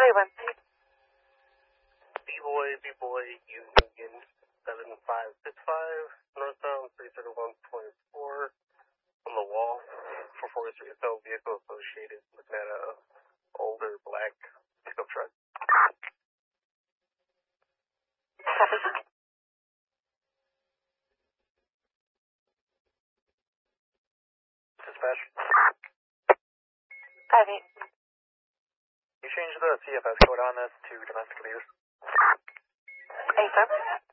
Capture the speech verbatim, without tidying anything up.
one. B-Boy, B-Boy, Union, seven five six five, northbound three thirty-one point four, on the wall, four forty-three cell vehicle associated with that, uh, older black pickup truck. Copy. Dispatch. Copy. You changed the C F S code on this to domestic abuse? A sir.